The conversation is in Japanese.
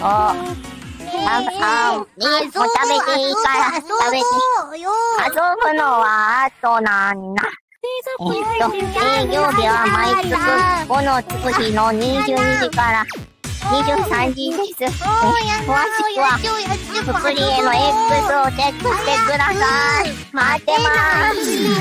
もう食べていいから、食べて。遊ぶのは後なんだ。営業日は毎月5のつく日の22時から23時です。詳しくは、スプリエの X をチェックしてください。待ってます。